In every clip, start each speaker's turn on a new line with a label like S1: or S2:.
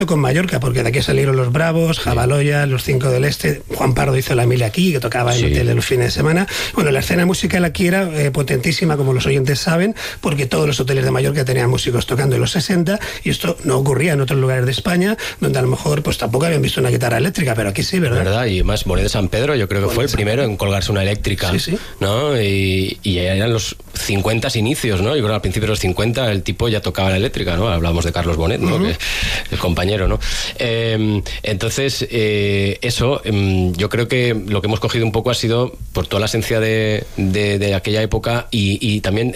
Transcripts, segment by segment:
S1: con Mallorca, porque de aquí salieron los Bravos, Jabaloya, los Cinco del Este. Juan Pardo hizo la mili aquí, que tocaba en el hotel los fines de semana. Bueno, la escena musical aquí era potentísima, como los oyentes saben, porque todos los hoteles de Mallorca tenían músicos tocando en los 60, y esto no ocurría en otros lugares de España, donde a lo mejor pues tampoco habían visto una guitarra eléctrica, pero aquí sí, ¿verdad?
S2: Y más Monet de San Pedro, yo creo que fue el primero en colgarse una eléctrica, ¿no? Y eran los 50 inicios, ¿no? Yo creo que al principio de los 50 el tipo ya tocaba la eléctrica, ¿no? Hablamos de Carlos Bonet, ¿no? Que el compañero, ¿no? Entonces, eso, yo creo que lo que hemos cogido un poco ha sido por toda la esencia de aquella época y también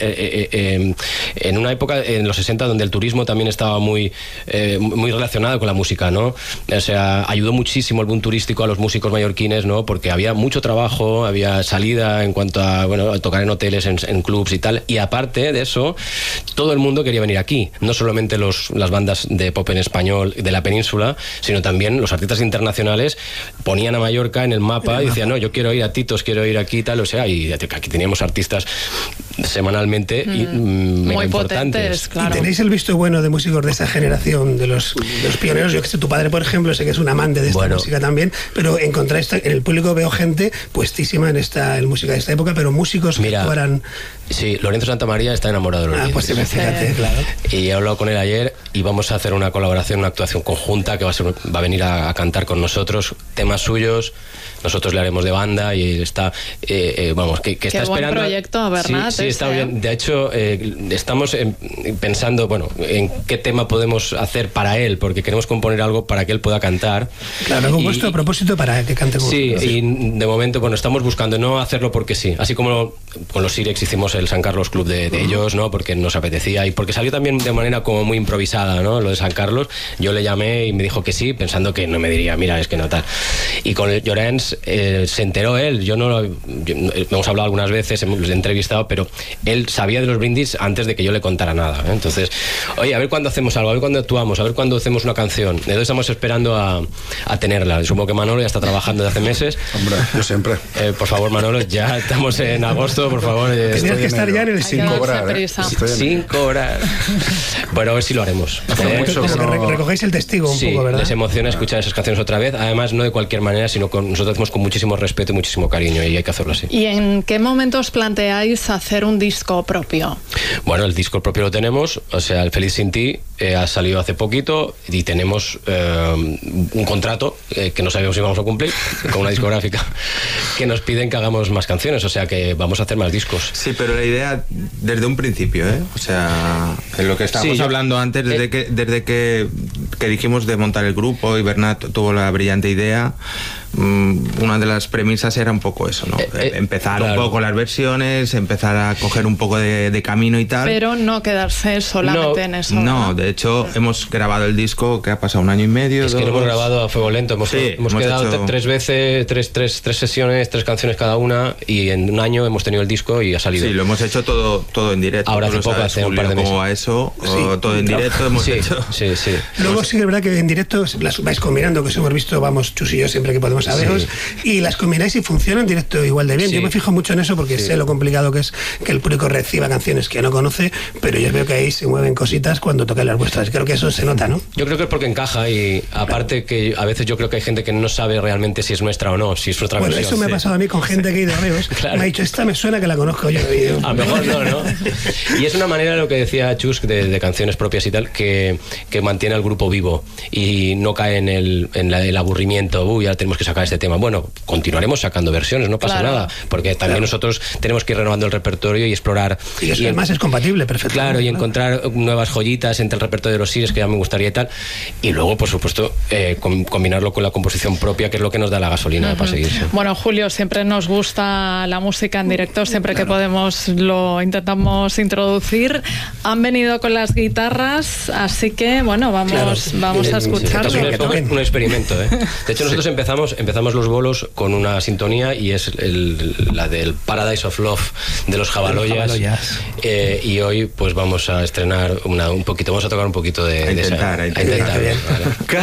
S2: en una época, en los 60, donde el turismo también estaba muy relacionado con la música, ¿no? O sea, ayudó muchísimo el boom turístico a los músicos mallorquines, ¿no? Porque había mucho trabajo, había salida en cuanto a, bueno, a tocar en hoteles, en clubs y tal, y aparte de eso, todo el mundo quería venir aquí, no solamente las bandas de pop en español de la península, sino también los artistas internacionales ponían a Mallorca en el mapa y decían, no, yo quiero ir a Titos, quiero ir aquí, tal, o sea, y aquí teníamos artistas semanalmente
S3: muy
S2: importantes.
S3: Claro.
S1: ¿Y tenéis el visto bueno de músicos de esa generación, de los pioneros? Yo que sé, tu padre, por ejemplo, sé que es un amante de esta música también, pero encontráis, en el público veo gente puestísima en música de esta época, pero músicos que actuaran...
S2: Sí, Lorenzo Santamaría está enamorado de los Beatles.
S1: Pues fíjate, claro.
S2: Y he hablado con él ayer y vamos a hacer una colaboración, una actuación conjunta que va a venir a cantar con nosotros temas suyos. Nosotros le haremos de banda y está, vamos, que está esperando.
S3: Qué buen proyecto, ¿verdad?
S2: Sí, está bien. De hecho, estamos pensando, bueno, en qué tema podemos hacer para él, porque queremos componer algo para que él pueda cantar.
S1: Claro, compuesto a propósito para que cante con nosotros.
S2: Sí, y de momento, bueno, estamos buscando no hacerlo porque sí. Así como con los Sirex hicimos el San Carlos Club de ellos, ¿no? Porque nos apetecía y porque salió también de manera como muy improvisada, ¿no? Lo de San Carlos. Yo le llamé y me dijo que sí, pensando que no me diría, mira, es que no tal. Y con el Llorens se enteró él, hemos hablado algunas veces, hemos entrevistado, pero él sabía de los brindis antes de que yo le contara nada, ¿eh? Entonces, oye, a ver cuándo hacemos algo, a ver cuándo actuamos, a ver cuándo hacemos una canción. Entonces estamos esperando a tenerla. Supongo que Manolo ya está trabajando desde hace meses.
S4: Hombre, yo siempre.
S2: Por favor, Manolo, ya estamos en agosto, por favor.
S1: Tenías que estar ya en el
S4: sin cobrar,
S2: sin cobrar. Bueno, a ver si lo haremos.
S1: Recogéis el testigo un poco, ¿verdad?
S2: Les emociona escuchar esas canciones otra vez, además no de cualquier manera, sino nosotros hacemos con muchísimo respeto y muchísimo cariño, y hay que hacerlo así.
S3: ¿Y en qué momentos planteáis hacer un disco propio?
S2: Bueno, el disco propio lo tenemos, o sea, el Feliz Sin Ti ha salido hace poquito y tenemos un contrato que no sabemos si vamos a cumplir con una discográfica que nos piden que hagamos más canciones, o sea que vamos a hacer más discos.
S5: Sí, pero la idea desde un principio, o sea, en lo que estábamos hablando antes, desde que dijimos de montar el grupo y Bernat tuvo la brillante idea, una de las premisas era un poco eso, ¿no? Empezar un poco las versiones, empezar a coger un poco de camino y tal.
S3: Pero no quedarse solamente en eso.
S5: No, de hecho hemos grabado el disco que ha pasado 1 año y medio.
S2: Es que lo hemos grabado a fuego lento, hemos quedado hecho 3 veces, tres sesiones, 3 canciones cada una, y en 1 año hemos tenido el disco y ha salido.
S5: Sí, lo hemos hecho todo en directo.
S2: Ahora hace poco, hace un par de meses.
S5: Como a eso, todo en directo hemos hecho. Sí.
S1: Luego sí que es verdad que en directo las vais combinando, que os hemos visto, vamos, Chus y yo siempre que podemos a veros, y las combináis y funcionan en directo igual de bien. Yo me fijo mucho en eso porque sé lo complicado que es que el público reciba canciones que no conoce, pero yo veo que ahí se mueven cositas cuando tocan las vuestras. Creo que eso se nota, ¿no?
S2: Yo creo que es porque encaja, y aparte que a veces yo creo que hay gente que no sabe realmente si es nuestra o no, si es otra versión.
S1: Eso me ha pasado a mí con gente que he ido a veros. Claro. Me ha dicho, esta me suena que la conozco yo.
S2: A lo mejor no. Y es una manera, lo que decía Chus, de canciones propias y tal, que mantiene al grupo vivo y no cae en el aburrimiento. Ya tenemos que sacar este tema. Bueno, continuaremos sacando versiones, no pasa nada, porque también nosotros tenemos que ir renovando el repertorio y explorar.
S1: Y eso además es compatible, perfecto.
S2: Claro, y encontrar nuevas joyitas entre el repertorio de los Sires, que ya me gustaría y tal. Y luego, por supuesto, combinarlo con la composición propia, que es lo que nos da la gasolina para seguir.
S3: Bueno, Julio, siempre nos gusta la música en directo, siempre que podemos lo intentamos introducir. Han venido con las guitarras, así que, bueno, vamos a escucharlo.
S2: Es un experimento, ¿eh? De hecho, nosotros empezamos los bolos con una sintonía, y es la del Paradise of Love de los Jabaloyas. Y hoy pues vamos a estrenar vamos a tocar un poquito de esa. A intentar. ¿Vale?